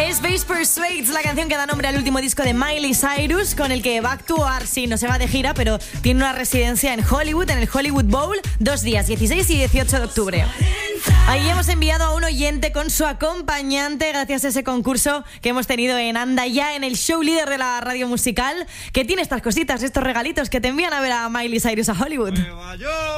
Space Persuades, la canción que da nombre al último disco de Miley Cyrus, con el que va a actuar, sí, no se va de gira, pero tiene una residencia en Hollywood, en el Hollywood Bowl, 2 días, 16 y 18 de octubre. Ahí hemos enviado a un oyente con su acompañante, gracias a ese concurso que hemos tenido en Anda Ya, en el show líder de la radio musical, que tiene estas cositas, estos regalitos que te envían a ver a Miley Cyrus a Hollywood.